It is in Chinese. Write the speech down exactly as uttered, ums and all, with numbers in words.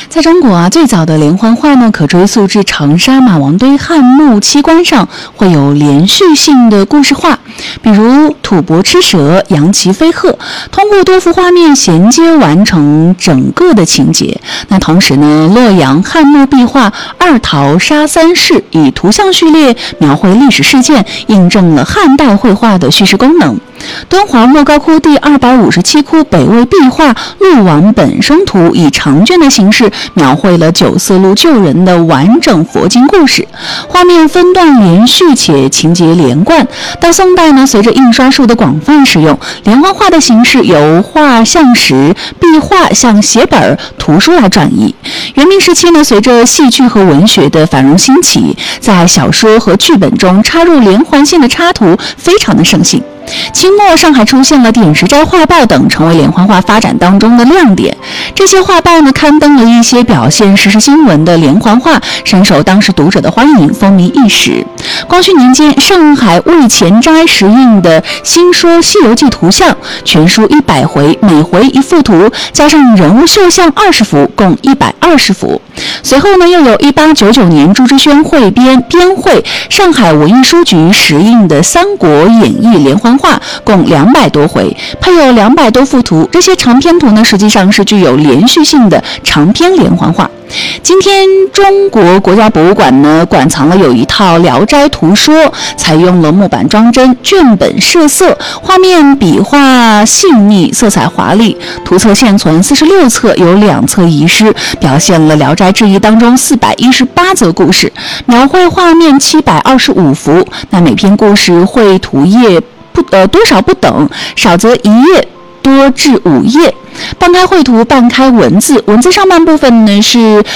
在中国啊，最早的连环画呢，可追溯至长沙马王堆汉墓漆棺上会有连续性的故事画，比如吐蕃吃蛇、扬旗飞鹤，通过多幅画面衔接完成整个的情节。那同时呢，洛阳汉墓壁画二桃杀三士以图像序列描绘历史事件，印证了汉代绘画的叙事功能。敦煌莫高窟第二百五十七窟北魏壁画《鹿王本生图》以长卷的形式描绘了九色鹿救人的完整佛经故事，画面分段连续且情节连贯。到宋代呢，随着印刷术的广泛使用，连环画的形式由画像石、壁画向写本、图书来转移。元明时期呢，随着戏剧和文学的繁荣兴起，在小说和剧本中插入连环性的插图非常的盛行。清末上海出现了点石斋画报等，成为连环画发展当中的亮点。这些画报呢，刊登了一些表现时事新闻的连环画，深受当时读者的欢迎，风靡一时。光绪年间，上海味前斋石印的《新说西游记》图像全书一百回，每回一幅图，加上人物绣像二十幅，共一百二十幅。随后呢，又有一八九九年朱之轩汇编编绘上海文艺书局石印的《三国演义》连环画，共两百多回，配有两百多幅图。这些长篇图呢，实际上是具有连续性的长篇连环画。今天中国国家博物馆呢，馆藏了有一套《聊斋图说》，采用了木板装帧、卷本设色，画面笔画细腻，色彩华丽。图册现存四十六册，有两册遗失，表现了《聊斋志异》当中四百一十八则故事，描绘画面七百二十五幅。那每篇故事绘图页不呃多少不等，少则一页，多至五页。半开绘图，半开文字。文字上半部分呢是